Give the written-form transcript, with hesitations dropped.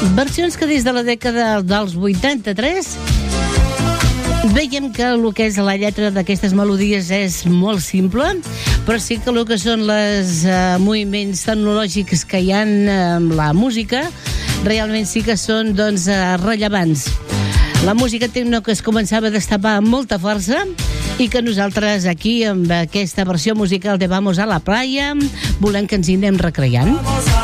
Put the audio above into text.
Versions que des de la dècada dels 83 veiem que el que és la lletra d'aquestes melodies és molt simple, però sí que el que són els moviments tecnològics que hi ha en la música realment sí que són rellevants. La música techno que es començava a destapar amb molta força i que nosaltres aquí amb aquesta versió musical de Vamos a la Playa volem que ens hi anem recreant.